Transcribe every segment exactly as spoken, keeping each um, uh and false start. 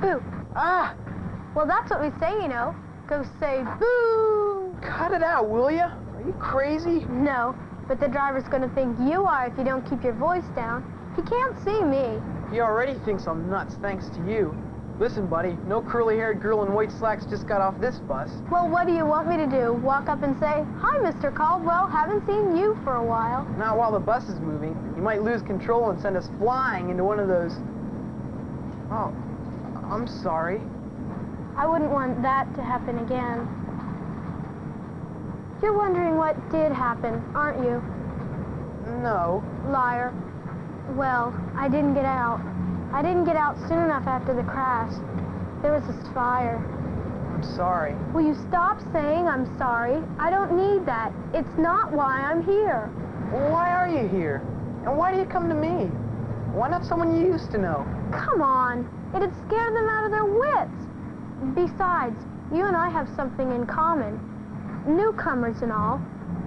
Boo. Ah! Well, that's what we say, you know. Ghosts say boo. Cut it out, will ya? Are you crazy? No, but the driver's gonna think you are if you don't keep your voice down. He can't see me. He already thinks I'm nuts thanks to you. Listen, buddy, no curly-haired girl in white slacks just got off this bus. Well, what do you want me to do? Walk up and say, "Hi, Mister Caldwell, haven't seen you for a while." Not while the bus is moving. You might lose control and send us flying into one of those... Oh, I'm sorry. I wouldn't want that to happen again. You're wondering what did happen, aren't you? No. Liar. Well, I didn't get out. I didn't get out soon enough after the crash. There was this fire. I'm sorry. Will you stop saying I'm sorry? I don't need that. It's not why I'm here. Well, why are you here? And why do you come to me? Why not someone you used to know? Come on. It'd scare them out of their wits. Besides, you and I have something in common. Newcomers and all.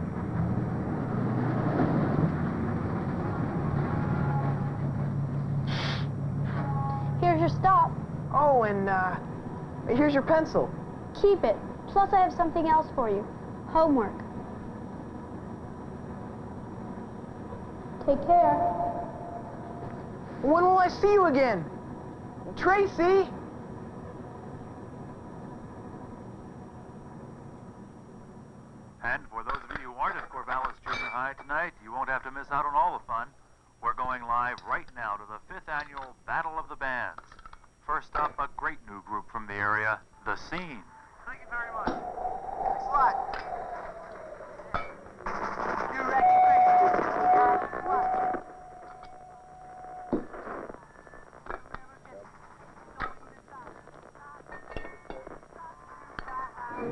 Here's your stop. Oh, and, uh, here's your pencil. Keep it. Plus, I have something else for you. Homework. Take care. When will I see you again? Tracy! And for those of you who aren't at Corvallis Junior High tonight, you won't have to miss out on all the fun. We're going live right now to the fifth annual Battle of the Bands. First up, a great new group from the area, The Scene. Thank you very much. Thanks a lot.